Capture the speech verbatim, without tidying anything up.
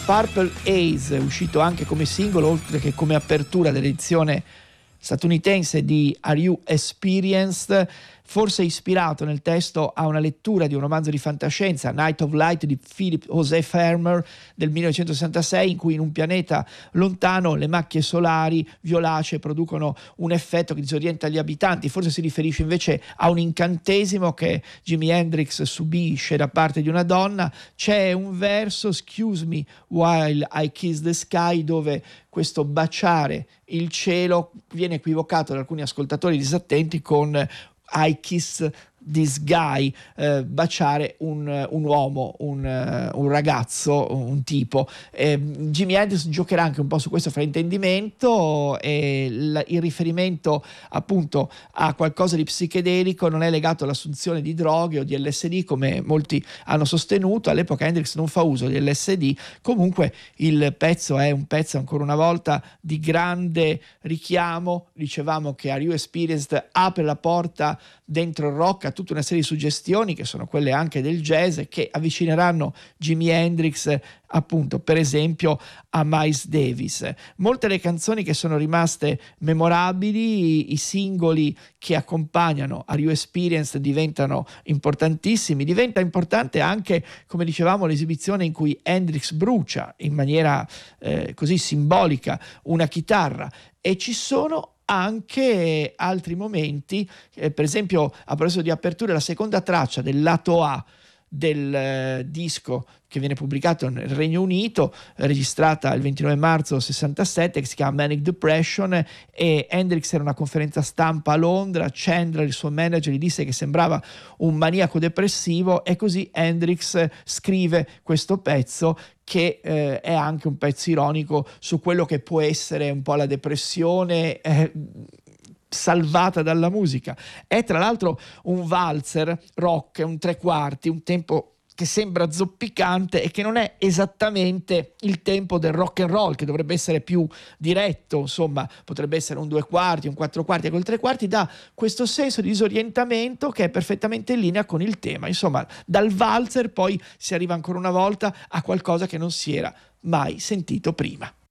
Purple Haze, uscito anche come singolo oltre che come apertura dell'edizione statunitense di Are You Experienced, forse ispirato nel testo a una lettura di un romanzo di fantascienza, Night of Light di Philip José Farmer del millenovecentosessantasei, in cui in un pianeta lontano le macchie solari violacee producono un effetto che disorienta gli abitanti. Forse si riferisce invece a un incantesimo che Jimi Hendrix subisce da parte di una donna. C'è un verso, Excuse me while I kiss the sky, dove questo baciare il cielo viene equivocato da alcuni ascoltatori disattenti con I kiss this guy, eh, baciare un, un uomo, un, uh, un ragazzo, un tipo. Eh, Jimi Hendrix giocherà anche un po' su questo fraintendimento, e l- il riferimento appunto a qualcosa di psichedelico non è legato all'assunzione di droghe o di L S D come molti hanno sostenuto. All'epoca Hendrix non fa uso di L S D. Comunque il pezzo è un pezzo ancora una volta di grande richiamo. Dicevamo che Are You Experienced apre la porta dentro il rock a tutta una serie di suggestioni che sono quelle anche del jazz, che avvicineranno Jimi Hendrix appunto per esempio a Miles Davis. Molte le canzoni che sono rimaste memorabili, i, i singoli che accompagnano Are You Experienced diventano importantissimi. Diventa importante anche, come dicevamo, l'esibizione in cui Hendrix brucia in maniera eh, così simbolica una chitarra, e ci sono anche altri momenti, eh, per esempio a proposito di apertura, la seconda traccia del lato A del eh, disco che viene pubblicato nel Regno Unito, eh, registrata il ventinove marzo sessantasette, che si chiama Manic Depression, e Hendrix era a una conferenza stampa a Londra. Chandler, il suo manager, gli disse che sembrava un maniaco depressivo, e così Hendrix scrive questo pezzo che eh, è anche un pezzo ironico su quello che può essere un po' la depressione eh, salvata dalla musica. È tra l'altro un valzer rock, un tre quarti, un tempo che sembra zoppicante e che non è esattamente il tempo del rock and roll, che dovrebbe essere più diretto, insomma potrebbe essere un due quarti, un quattro quarti, e col tre quarti dà questo senso di disorientamento che è perfettamente in linea con il tema. Insomma, dal valzer poi si arriva ancora una volta a qualcosa che non si era mai sentito prima.